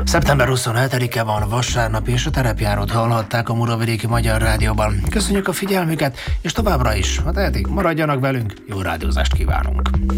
Szeptember 27-e van, vasárnap, és a terepjárót hallhatták a Muravidéki Magyar Rádióban. Köszönjük a figyelmüket, és továbbra is, ha tehetik, maradjanak velünk, jó rádiózást kívánunk!